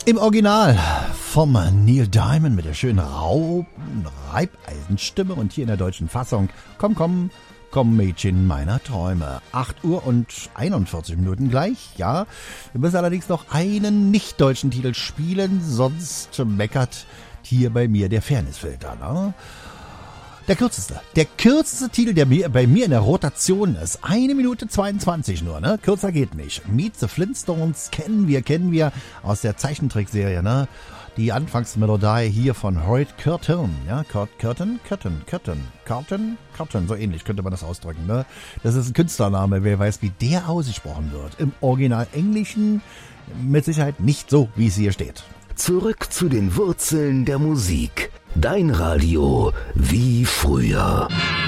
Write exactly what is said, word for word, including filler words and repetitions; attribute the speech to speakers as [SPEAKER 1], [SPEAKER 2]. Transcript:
[SPEAKER 1] Im Original vom Neil Diamond mit der schönen Raub- Reibeisenstimme und hier in der deutschen Fassung Komm, komm, komm Mädchen meiner Träume. acht Uhr und einundvierzig Minuten gleich, ja. Wir müssen allerdings noch einen nicht-deutschen Titel spielen, sonst meckert hier bei mir der Fairnessfilter, ne? Der kürzeste, der kürzeste Titel, der mir, bei mir in der Rotation ist. Eine Minute zweiundzwanzig nur, ne? Kürzer geht nicht. Meet the Flintstones kennen wir, kennen wir aus der Zeichentrickserie, ne? Die Anfangsmelodie hier von Hoyt Curtin, ja? Curtin, Curtin, Curtin, Curtin, Curtin, so ähnlich könnte man das ausdrücken, ne? Das ist ein Künstlername, wer weiß, wie der ausgesprochen wird. Im Original Englischen mit Sicherheit nicht so, wie es hier steht.
[SPEAKER 2] Zurück zu den Wurzeln der Musik. Dein Radio wie früher.